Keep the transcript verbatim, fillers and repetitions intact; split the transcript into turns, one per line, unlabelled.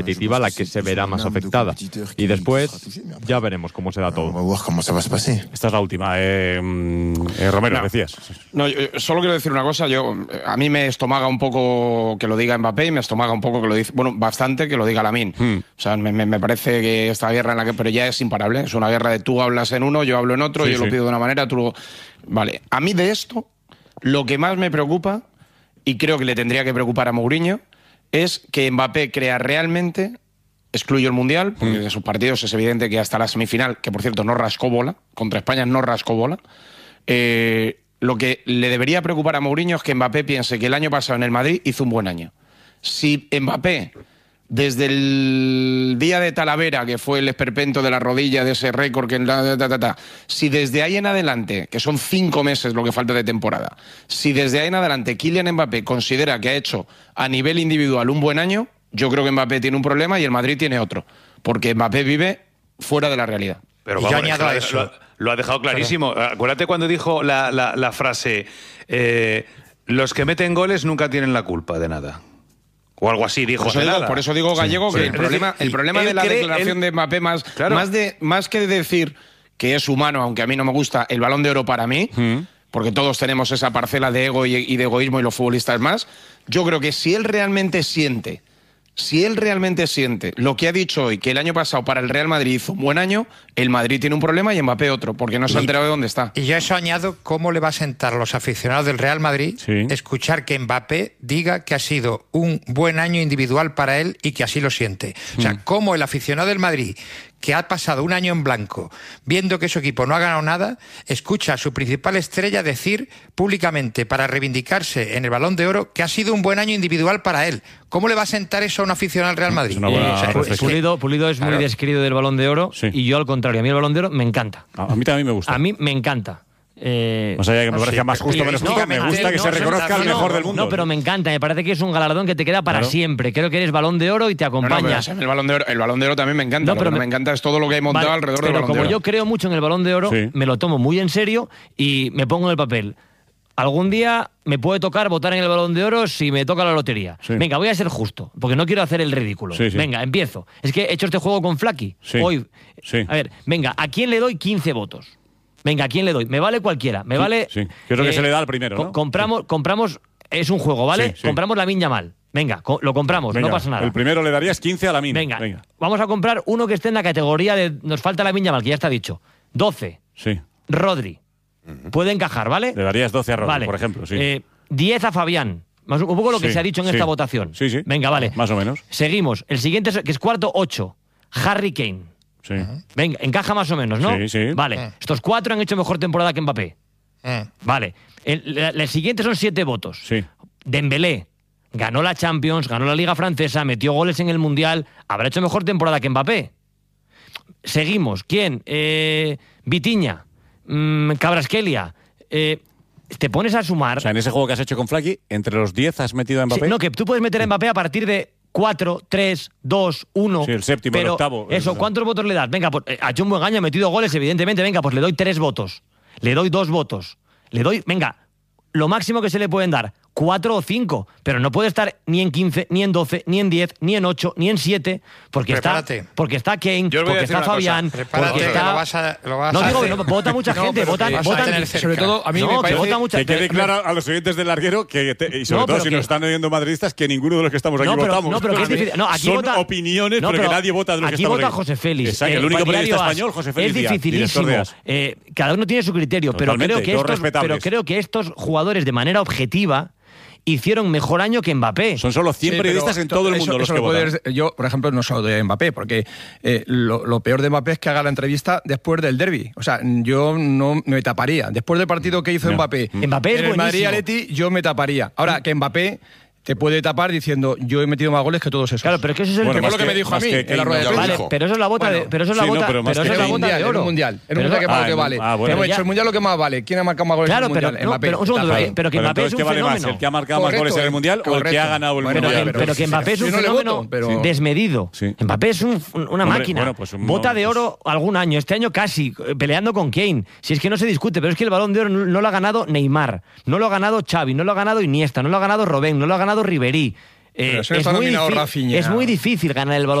competitiva la que se verá más afectada. Y después ya veremos cómo se da todo.
Esta es la última. Eh, eh, Romero, no, decías.
No, yo solo quiero decir una cosa. Yo, a mí me estomaga un poco que lo diga Mbappé y me estomaga un poco que lo diga, bueno, bastante que lo diga Lamine. Hmm. O sea, me, me parece que esta guerra en la que, pero ya es imparable. Es una guerra de tú hablas en uno, yo hablo en otro, sí, yo sí. lo pido de una manera, tú lo... Vale, a mí de esto, lo que más me preocupa, y creo que le tendría que preocupar a Mourinho, es que Mbappé crea realmente, excluyo el Mundial, porque mm. de sus partidos es evidente que hasta la semifinal, que por cierto no rascó bola, contra España no rascó bola, eh, lo que le debería preocupar a Mourinho es que Mbappé piense que el año pasado en el Madrid hizo un buen año. Si Mbappé, desde el día de Talavera, que fue el esperpento de la rodilla, de ese récord, que ta, ta, ta, ta, si desde ahí en adelante, que son cinco meses lo que falta de temporada, si desde ahí en adelante Kylian Mbappé considera que ha hecho a nivel individual un buen año, yo creo que Mbappé tiene un problema y el Madrid tiene otro, porque Mbappé vive fuera de la realidad.
Pero vamos, añado a eso. Lo, lo ha dejado clarísimo. Pero... Acuérdate cuando dijo la, la, la frase, eh, los que meten goles nunca tienen la culpa de nada. O algo así dijo.
Por eso, digo, por eso digo, Gallego, sí, que sí. el problema, el problema de la cree, declaración él... de Mbappé, más, claro. más, de, más que de decir que es humano, aunque a mí no me gusta, el Balón de Oro para mí, mm. porque todos tenemos esa parcela de ego y, y de egoísmo y los futbolistas más, yo creo que si él realmente siente, si él realmente siente lo que ha dicho hoy, que el año pasado para el Real Madrid hizo un buen año, el Madrid tiene un problema y Mbappé otro, porque no se ha enterado de dónde está.
Y yo eso añado, ¿cómo le va a sentar a los aficionados del Real Madrid sí. escuchar que Mbappé diga que ha sido un buen año individual para él y que así lo siente? O sea, mm. cómo el aficionado del Madrid, que ha pasado un año en blanco, viendo que su equipo no ha ganado nada, escucha a su principal estrella decir públicamente, para reivindicarse en el Balón de Oro, que ha sido un buen año individual para él. ¿Cómo le va a sentar eso a un aficionado al Real Madrid?
Eh, o sea, Pulido, Pulido es claro. muy desquerido del Balón de Oro sí. y yo al contrario, a mí el Balón de Oro me encanta.
A, a mí también me gusta.
A mí me encanta. Eh,
o sea, que me parece sí, más justo, menos justo, no, me gusta no, que no, se reconozca no, al mejor
no,
del mundo.
No, pero me encanta, me parece que es un galardón que te queda para claro. siempre. Creo que eres Balón de Oro y te acompaña.
No, no, el, balón de oro, el Balón de Oro también me encanta, no, pero lo que me, me encanta es todo lo que hay montado vale, alrededor del Balón de Oro.
Pero como yo creo mucho en el Balón de Oro, sí. me lo tomo muy en serio y me pongo en el papel. Algún día me puede tocar votar en el Balón de Oro si me toca la lotería. Sí. Venga, voy a ser justo, porque no quiero hacer el ridículo. Sí, sí. Venga, empiezo. Es que he hecho este juego con Flaky. Sí. Hoy. Sí. A ver, venga, ¿a quién le doy quince votos? Venga, ¿a quién le doy? Me vale cualquiera. Me
sí,
vale.
Sí, que es lo eh, que se le da al primero, ¿no?
Compramos, sí. compramos. Es un juego, ¿vale? Sí, sí. Compramos Lamine Yamal. Venga, co lo compramos, venga, no pasa nada.
El primero le darías quince a Lamine.
Venga, venga, vamos a comprar uno que esté en la categoría de. Nos falta Lamine Yamal, que ya está dicho. doce.
Sí.
Rodri. Uh-huh. Puede encajar, ¿vale?
Le darías doce a Rodri,
vale.
por ejemplo, sí.
Eh, diez a Fabián. Más, un poco lo que
sí,
se ha dicho en
sí.
esta votación.
Sí, sí.
Venga, vale.
Más o menos.
Seguimos. El siguiente, que es cuarto, ocho. Harry Kane.
Sí.
Uh-huh. Venga, encaja más o menos, ¿no?
Sí, sí.
Vale. Uh-huh. Estos cuatro han hecho mejor temporada que Mbappé.
Uh-huh.
Vale. El, el, el siguiente son siete votos.
Sí.
Dembélé. Ganó la Champions, ganó la Liga Francesa, metió goles en el Mundial. Habrá hecho mejor temporada que Mbappé. Seguimos. ¿Quién? Eh, Vitinha. Mm, Kvaratskhelia. Eh, te pones a sumar.
O sea, en ese juego que has hecho con Flaky, entre los diez has metido a Mbappé.
Sí, no, que tú puedes meter a Mbappé a partir de cuatro, tres, dos, uno.
Sí, el séptimo,
pero
el octavo.
Eso, ¿cuántos votos le das? Venga, pues, ha hecho un buen año, ha metido goles, evidentemente. Venga, pues le doy tres votos. Le doy dos votos. Le doy, venga, lo máximo que se le pueden dar. Cuatro o cinco, pero no puede estar ni en quince, ni en doce, ni en diez, ni en ocho, ni en siete, porque
Prepárate.
está porque está Kane, porque está Fabián, porque está...
Lo vas a, lo vas
no
a
digo,
hacer.
no, vota mucha
no,
gente, votan, votan
sobre todo a mí no, me parece
vota mucha,
que quede claro a los oyentes del larguero que te, y sobre
no,
todo si
que,
nos están oyendo madridistas que ninguno de los que estamos aquí
no, pero,
votamos.
No, pero que es difícil. No, aquí
son
vota,
opiniones,
no,
pero,
pero
que nadie vota de los
aquí
que estamos
vota
aquí.
José Félix.
Exacto, el único periodista español, José Félix.
Es dificilísimo. Eh, cada uno tiene su criterio, pero creo que estos, pero creo que estos jugadores de manera objetiva hicieron mejor año que Mbappé.
Son solo cien sí, periodistas en todo el mundo eso, los eso que votan.
Puede, yo, por ejemplo, no solo de Mbappé, porque eh, lo, lo peor de Mbappé es que haga la entrevista después del derbi. O sea, yo no me taparía. Después del partido que hizo no. Mbappé,
Mbappé
en el Madrid-Atleti, yo me taparía. Ahora, que Mbappé te puede tapar diciendo yo he metido más goles que todos esos.
Claro, pero es que eso es el
bueno,
que
fue lo que me dijo a mí en la rueda de prensa.
Vale, pero eso es la bota de pero eso es la bota, pero eso es la bota de oro.
En un mundial, en un mundial que más lo que vale. Hemos hecho el mundial lo que más vale. ¿Quién ha marcado más goles en el mundial?
Claro, pero un segundo, pero que Mbappé es un fenómeno.
¿El que ha marcado más goles en el mundial o el que ha ganado el mundial?
Pero que Mbappé es un fenómeno desmedido. Mbappé es una máquina. Bota de oro algún año, este año casi peleando con Kane. Si es que no se discute, pero es que el Balón de Oro no lo ha ganado Neymar, no lo ha ganado Xavi, no lo ha ganado Iniesta, no lo ha ganado Robben, no lo ha ganado Ribéry. Eh,
Pero eso
es,
está
muy
nominado
difi-
Rafinha.
es muy difícil ganar el Balón